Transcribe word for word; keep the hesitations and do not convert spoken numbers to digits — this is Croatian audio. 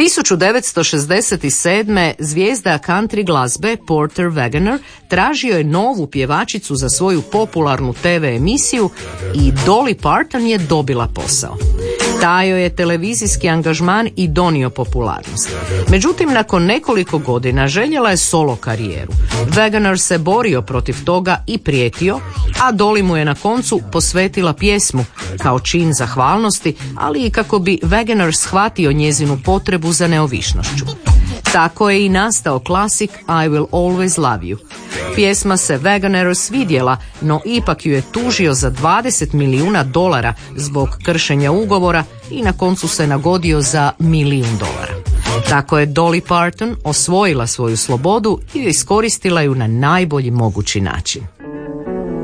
tisuću devetsto šezdeset sedme. zvijezda country glazbe Porter Wagoner tražio je novu pjevačicu za svoju popularnu te ve emisiju i Dolly Parton je dobila posao. Taj joj je televizijski angažman i donio popularnost. Međutim, nakon nekoliko godina željela je solo karijeru. Wagoner se borio protiv toga i prijetio, a Dolly mu je na koncu posvetila pjesmu kao čin zahvalnosti, ali i kako bi Wagoner shvatio njezinu potrebu za neovisnošću. Tako je i nastao klasik I Will Always Love You. Pjesma se Wagoneru svidjela, no ipak ju je tužio za dvadeset milijuna dolara zbog kršenja ugovora i na koncu se nagodio za milijun dolara. Tako je Dolly Parton osvojila svoju slobodu i iskoristila ju na najbolji mogući način.